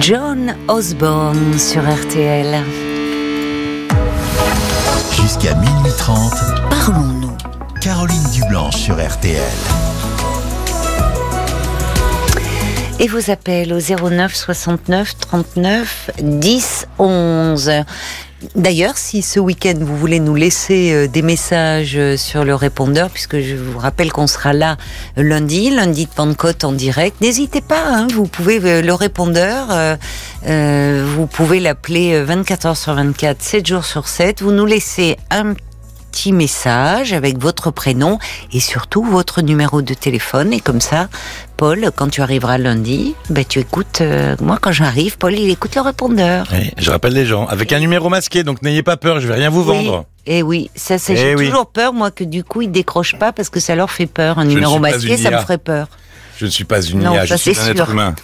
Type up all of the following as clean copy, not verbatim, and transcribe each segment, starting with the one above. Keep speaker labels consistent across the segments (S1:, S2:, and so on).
S1: John Osborne sur RTL.
S2: Jusqu'à minuit 30,
S1: Parlons-nous.
S2: Caroline Dublanche sur RTL.
S1: Et vos appels au 09 69 39 10 11. D'ailleurs, si ce week-end vous voulez nous laisser des messages sur le répondeur, puisque je vous rappelle qu'on sera là lundi de Pentecôte en direct, n'hésitez pas, vous pouvez le répondeur, vous pouvez l'appeler 24 heures sur 24, 7 jours sur 7, vous nous laissez un petit message avec votre prénom et surtout votre numéro de téléphone, et comme ça, Paul, quand tu arriveras lundi, tu écoutes, moi quand j'arrive, Paul il écoute le répondeur.
S3: Oui, je rappelle les gens, avec un numéro masqué, donc n'ayez pas peur, je vais rien vous vendre.
S1: Et oui, ça c'est, j'ai toujours peur moi que du coup ils décrochent pas parce que ça leur fait peur, un numéro masqué ça me ferait peur.
S3: Je ne suis pas une IA, je suis un être humain.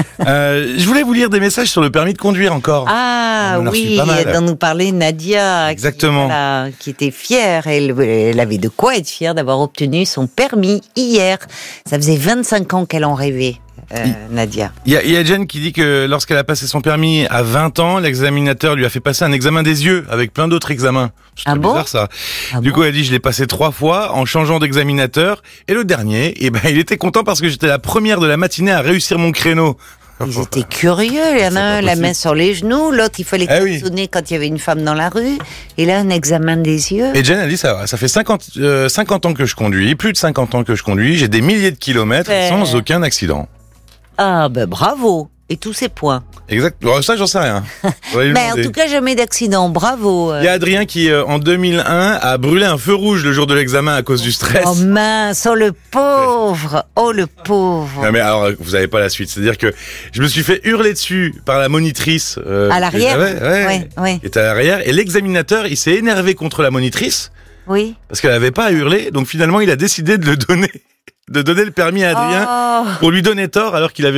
S3: Je voulais vous lire des messages sur le permis de conduire encore.
S1: Ah oui, dont nous parlait Nadia.
S3: Exactement.
S1: Qui était fière. Elle avait de quoi être fière d'avoir obtenu son permis hier. Ça faisait 25 ans qu'elle en rêvait. Nadia.
S3: Il y a Jen qui dit que lorsqu'elle a passé son permis à 20 ans, l'examinateur lui a fait passer un examen des yeux avec plein d'autres examens. C'est bizarre ça. Du coup, elle dit je l'ai passé 3 fois en changeant d'examinateur, et le dernier, il était content parce que j'étais la première de la matinée à réussir mon créneau.
S1: Ils étaient curieux, il y en a un la main sur les genoux, l'autre il fallait sonner quand il y avait une femme dans la rue, et là un examen des yeux.
S3: Et Jen a dit ça fait 50 ans que je conduis, plus de 50 ans que je conduis, j'ai des milliers de kilomètres sans aucun accident.
S1: Ah bravo. Et tous ces points.
S3: Exact. Ça, j'en sais rien.
S1: Mais en tout cas, jamais d'accident. Bravo.
S3: Il y a Adrien qui, en 2001, a brûlé un feu rouge le jour de l'examen à cause du stress.
S1: Oh mince, oh le pauvre. Oh le pauvre.
S3: Non, mais alors, vous n'avez pas la suite. C'est-à-dire que je me suis fait hurler dessus par la monitrice.
S1: À l'arrière.
S3: Ouais. Qui était à l'arrière. Et l'examinateur, il s'est énervé contre la monitrice.
S1: Oui.
S3: Parce qu'elle n'avait pas à hurler. Donc finalement, il a décidé de le donner le permis à Adrien pour lui donner tort alors qu'il avait